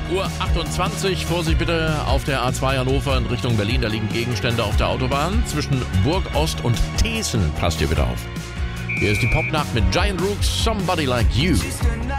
Uhr 28. Vorsicht bitte auf der A2 Hannover in Richtung Berlin. Da liegen Gegenstände auf der Autobahn. Zwischen Burg Ost und Thesen passt ihr bitte auf. Hier ist die Popnacht mit Giant Rooks, Somebody Like You.